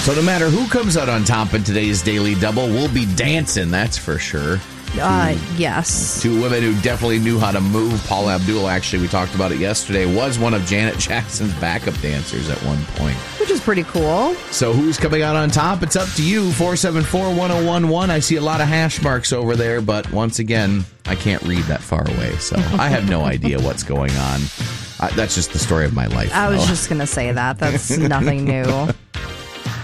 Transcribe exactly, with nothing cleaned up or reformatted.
So no matter who comes out on top in today's Daily Double, we'll be dancing, that's for sure. Uh, yes. Two women who definitely knew how to move. Paula Abdul, actually, we talked about it yesterday, was one of Janet Jackson's backup dancers at one point. Which is pretty cool. So who's coming out on top? It's up to you. four seven four, one oh one one. I see a lot of hash marks over there, but once again, I can't read that far away, so I have no idea what's going on. Uh, that's just the story of my life. I was though. just going to say that. That's nothing new.